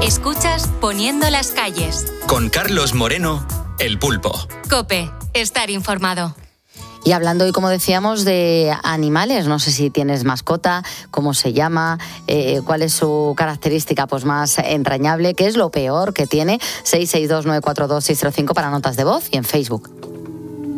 Escuchas Poniendo las calles. Con Carlos Moreno, El Pulpo. COPE, estar informado. Y hablando hoy, como decíamos, de animales, no sé si tienes mascota, cómo se llama, cuál es su característica pues más entrañable, qué es lo peor que tiene. 662-942-605 para notas de voz y en Facebook.